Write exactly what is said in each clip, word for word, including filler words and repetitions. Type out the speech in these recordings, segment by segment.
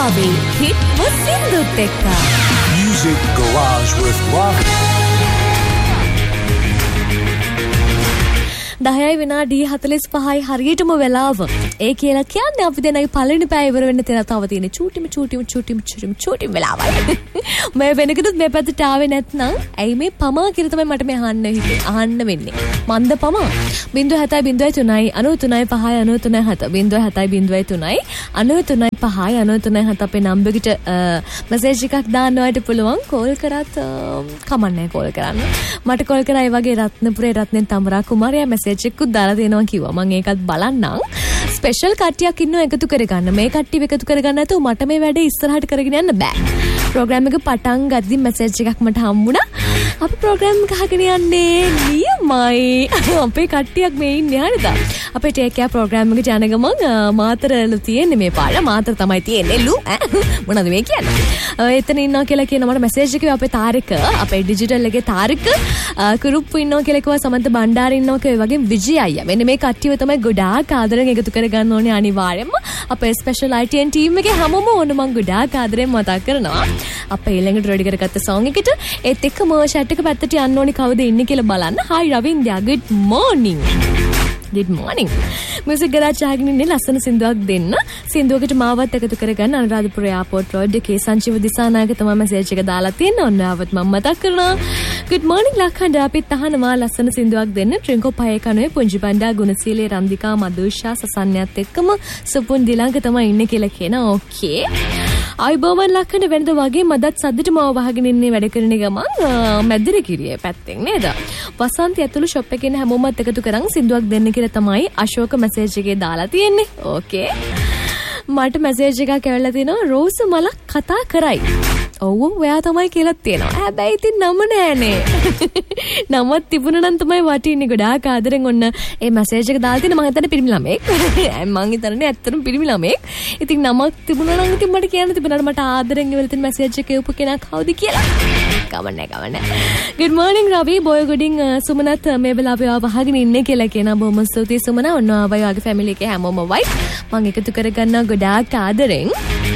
Ravi hit Sindhut ekka. Music Garage with Ravi. දහයයි විනාඩි හතළිස් පහයි හරියටම වෙලාව. ඒ කියලා කියන්නේ අපි දෙනගේ පළවෙනි පැය ඉවර වෙන්න තව තව තියෙන චූටිම චූටිම චූටිම චූටිම චූටිම වෙලාවයි. මේ වෙනකෙදුත් මේ පැත්තට ආවේ නැත්නම් ඇයි මේ පමා කියලා තමයි මට මේ අහන්න හිතේ. අහන්න වෙන්නේ. මන්ද පමා. බිංදුව හතයි බිංදුවයි තුනයි අනූ තුනයි පහයි අනූ තුනයි හත. බිංදුව හතයි බිංදුවයි තුනයි අනූ තුනයි පහයි අනූ තුනයි හත අපේ නම්බර් එකට මැසේජ් එකක් දාන්නවට පුළුවන්. කෝල් කරත් කමන්නේ කෝල් කරන්න. මට කෝල් කරා ඒ වගේ රත්නපුරේ රත්නෙන් තමරා කුමාරයා මැසේජ් එකකුත් දාලා දෙනවා කිව්වා. මම ඒකත් බලන්නම්. ස්පෙෂල් කට්ටියක් ඉන්නව එකතු කරගන්න. මේ කට්ටිය එකතු කරගන්න නැතුව මට මේ වැඩේ ඉස්සරහට කරගෙන යන්න බෑ. ප්‍රෝග්‍රෑම් එක පටන් ගද්දි මැසේජ් එකක් මට හම්බුණා. අපි ප්‍රෝග්‍රෑම් එක අහගෙන යන්නේ නියමයි. අපේ කට්ටියක් මේ ඉන්නේ හරිද? අපේ ටේක් කෙයා ප්‍රෝග්‍රෑම් එකට යන ගමන් මාතරලු තියෙන්නේ මේ පාඩ. මාතර තමයි තියෙන්නේ ලු. මොනවද මේ කියන්නේ? එතන ඉන්නවා කියලා කියන මට මැසේජ් එකේ අපේ තාරික අපේ ඩිජිටල් එකේ තාරික කුරුප්පු ඉන්නවා කියලා කිව්වා. සමන්ත බණ්ඩාර ඉන්නවා කියලා වගේ විජය අයියා. මෙන්න මේ කට්ටියව තමයි ගොඩාක් ආදරෙන් එකතු කරගන්න ඕනේ අනිවාර්යයෙන්ම. අපේ ස්පෙෂල් ආයි ටී එන් ටීම් එකේ හැමෝම ඕන මං ගොඩාක් ආදරෙන් මතක් කරනවා. අපේ ඊළඟට රෙඩි කරගත්ත සෝං එකට ඒත් එක්කම chat එක පැත්තට යන්න ඕනේ කවුද ඉන්නේ කියලා බලන්න. Hi රවින්ද්‍යා, good morning. Good morning. Music Garage ආගෙන ඉන්නේ ලස්සන සින්දුවක් දෙන්න. සින්දුවකට මාවත් එකතු කරගන්න අනුරාධපුර එයාපෝට් රෝඩ් එකේ සංජීව දිසානායක තමයි මැසේජ් එක දාලා තියෙන්නේ. ඔන්න ආවත් මම මතක් කරනවා. Good morning ලක්ඛණ්ඩ, අපිත් අහනවා ලස්සන සින්දුවක් දෙන්න. ට්‍රින්කෝ පහේ කනුවේ පුංජි බණ්ඩා ගුණසීලේ රන්දිකා මදුෂා සසන්‍යත් එක්කම සුපුන් දිලංක තමයි ඉන්නේ කියලා කියනවා. ඕකේ. ආයිබෝවන් ලක්ඛණ්ඩ වෙනද වගේ මදත් සද්දට මාව වහගෙන ඉන්නේ වැඩ කරන ගමන් මැදිරි කිරියේ පැත්තෙන් නේද? වසන්ති ඇතුළු ෂොප් එකේ ඉන්න හැමෝමත් එකතු කරන් සින්දුවක් දෙන්න කියලා තමයි අශෝක මැසේජ් එකේ දාලා තියෙන්නේ. ඕකේ. මට මැසේජ් එකක් ඇවිල්ලා තිනවා රෝස මලක් කතා කරයි. ඔව් ඔයා තමයි කියලා තියෙනවා. හැබැයි ඉතින් නම නෑනේ. නමක් තිබුණා නම් තමයි වටින්නේ. ගොඩාක් ආදරෙන් ඔන්න ඒ මැසේජ් එක දාලා තියෙන මම හිතන්නේ පිරිමි ළමෙක්. මම හිතන්නේ ඇත්තටම පිරිමි ළමෙක්. ඉතින් නමක් තිබුණා නම් ඉතින් මට කියන්න තිබුණාට මට ආදරෙන් ඉවල තියෙන මැසේජ් එක එවපු කෙනා කවුද කියලා. කවන්නේ කවන්නේ. Good morning රවි බොය ගොඩින් සුමනත් මේ වෙලාවේ ආව වහගෙන ඉන්නේ කියලා කියනවා. බොහොම ස්තුතියි සුමන. ඔන්න ආවයි වගේ ෆැමිලි එකේ හැමෝම වයි. මම එකතු කරගන්නවා ගොඩාක් ආදරෙන්.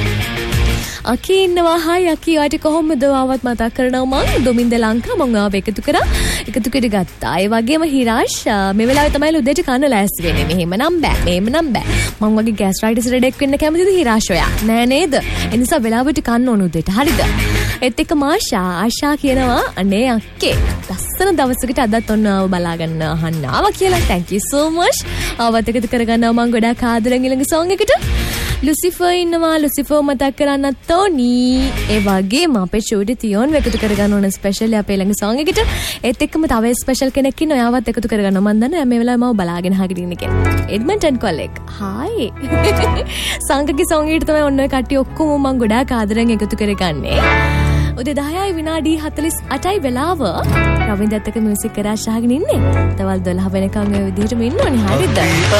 අකී ඉන්නවා. හයි අකී ඔයාට කොහොමද ආවත් මතක් කරනවා මං දොමින්ද ලංකා මං ආව එකතු කරා එකතු කර ගත්තා. ඒ වගේම හිරාෂ් මේ වෙලාවේ තමයි උදේට කන්න ලෑස්ති වෙන්නේ. මෙහෙම නම් බෑ මෙහෙම නම් බෑ. මං වගේ ගෑස්ට්‍රයිටිස් රෙඩෙක් වෙන්න කැමතිද හිරාෂ් ඔයා? නෑ නේද? ඒ නිසා වෙලාවට කන්න ඕන උදේට. හරිද? ඒත් එක්ක මාෂා ආෂා කියනවා අනේ අක්කේ ලස්සන දවසකට අදත් ඔන්න ආව බලාගන්න අහන්න ආවා කියලා. thank you so much. ආවත් එකතු කරගන්නවා මං ගොඩාක් ආදරෙන් ඊළඟ song එකට. ලුසිෆර් ඉන්නවා. ලුසිෆර් මතක් කරන්න තෝනි. ඒ වගේම අපේ චූටි තියෝන් එකතු කරගන්න ඕන ස්පෙෂල් අපේ ළඟ song එකට. ඒත් එක්කම තව ස්පෙෂල් කෙනෙක් ඉන්න ඔයාවත් එකතු කරගන්න. මම දන්නවා මේ වෙලාවේ මම බලාගෙන හාගෙන ඉන්නේ කියලා. එඩ්මන්ටන් කොල්ලෙක්. හායි. සංගගේ song එකට තමයි ඔන්න ඔය කට්ටිය ඔක්කොම මම ගොඩාක් ආදරෙන් එකතු කරගන්නේ. උදේ දහයයි විනාඩි හතළිස් අටයි වෙලාව. රවින්දත් එක්ක මියුසික් කරා ශාගෙන ඉන්නේ. තවල් දොළහ වෙනකන් ඔය විදිහටම ඉන්න ඕනේ. හරිද?